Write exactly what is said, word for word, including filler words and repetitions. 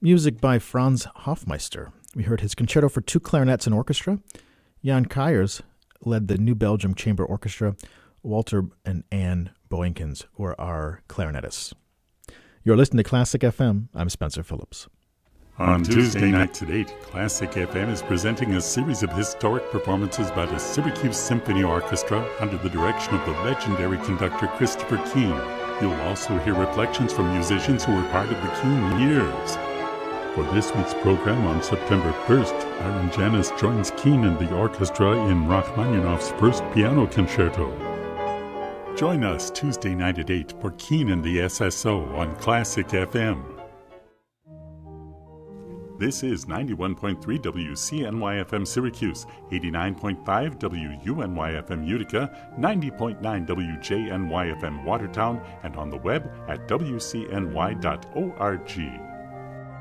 Music by Franz Hofmeister. We heard his concerto for two clarinets and orchestra. Jan Kuyers led the New Belgium Chamber Orchestra. Walter and Anne Boenkins were our clarinetists. You're listening to Classic F M. I'm Spencer Phillips. On Tuesday nights at eight, Classic F M is presenting a series of historic performances by the Syracuse Symphony Orchestra under the direction of the legendary conductor Christopher Keane. You'll also hear reflections from musicians who were part of the Keane years. For this week's program on September first, Aaron Janis joins Keane and the orchestra in Rachmaninoff's first piano concerto. Join us Tuesday night at eight for Keane and the S S O on Classic F M. This is ninety-one point three W C N Y F M Syracuse, eighty-nine point five W U N Y F M Utica, ninety point nine W J N Y F M Watertown, and on the web at W C N Y dot org.